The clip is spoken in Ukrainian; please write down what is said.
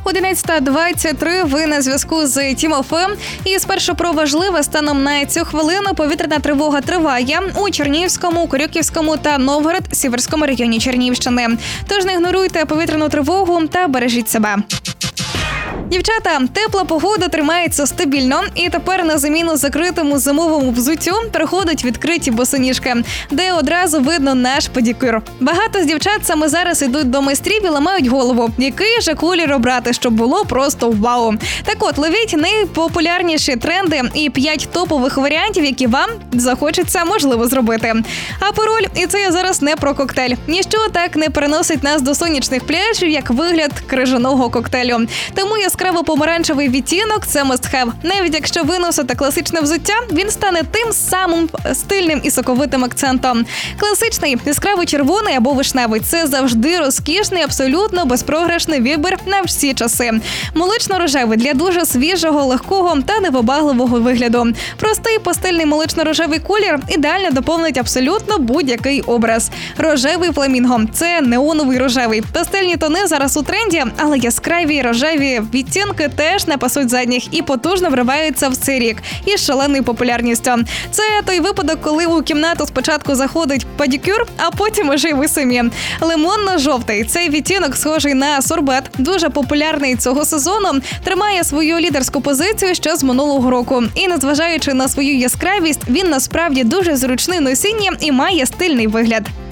11:23, ви на зв'язку з Тім ФМ. І спершу про важливе станом на цю хвилину. Повітряна тривога триває у Чернігівському, Корюківському та Новгород-Сіверському районі Чернігівщини. Тож не ігноруйте повітряну тривогу та бережіть себе. Дівчата, тепла погода тримається стабільно, і тепер на заміну закритому зимовому взуттю приходять відкриті босоніжки, де одразу видно наш педикюр. Багато з дівчат саме зараз йдуть до майстрів і ламають голову, який же колір обрати, щоб було просто вау. Так от, ловіть найпопулярніші тренди і 5 топових варіантів, які вам захочеться можливо зробити. А пароль, і це я зараз не про коктейль. Ніщо так не переносить нас до сонячних пляжів, як вигляд крижаного коктейлю. Тому яскраво-помаранчевий відтінок – це must-have. Навіть якщо ви носите класичне взуття, він стане тим самим стильним і соковитим акцентом. Класичний, яскраво-червоний або вишневий – це завжди розкішний, абсолютно безпрограшний вибір на всі часи. Молочно-рожевий – для дуже свіжого, легкого та невибагливого вигляду. Простий пастельний молочно-рожевий колір ідеально доповнить абсолютно будь-який образ. Рожевий фламінго – це неоновий рожевий. Пастельні тони зараз у тренді, але яскраві рожеві відтінки теж не пасуть задніх і потужно вриваються в цей рік із шаленою популярністю. Це той випадок, коли у кімнату спочатку заходить педикюр, а потім уже й ви самі. Лимонно-жовтий – цей відтінок схожий на сорбет, дуже популярний цього сезону, тримає свою лідерську позицію ще з минулого року. І незважаючи на свою яскравість, він насправді дуже зручний в носінні і має стильний вигляд.